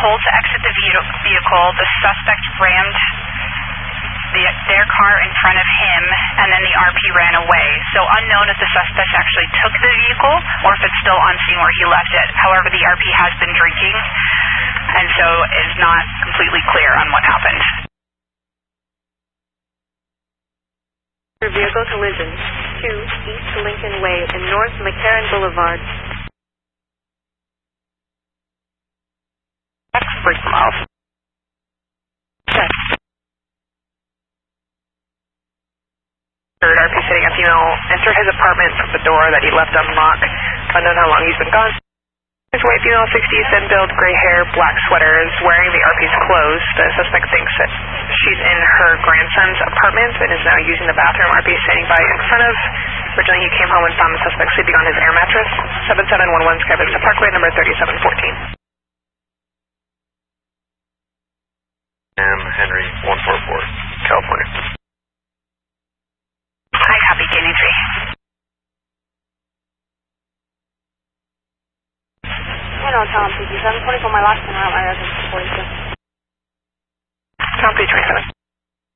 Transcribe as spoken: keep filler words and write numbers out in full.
told to exit the vehicle. The suspect rammed the, their car in front of him, and then the R P ran away. So unknown if the suspect actually took the vehicle or if it's still on scene where he left it. However, the R P has been drinking, and so is not completely clear on what happened. Vehicle collision, two East Lincoln Way and North McCarran Boulevard. Break them off. Check. R P sitting a female entered his apartment from the door that he left unlocked. Unknown how long he's been gone. His white female, sixties, thin build, gray hair, black sweater, is wearing the R P's clothes. The suspect thinks that she's in her grandson's apartment and is now using the bathroom. R P is standing by in front of. Originally, he came home and found the suspect sleeping on his air mattress. seven seven one one Skyvista Parkway, number thirty-seven fourteen. M. Henry, one four four, California. Hi, copy, J three. Hello, Tom, fifty-seven forty-four, my last one around my residence, forty-two. Tom, P twenty-seven.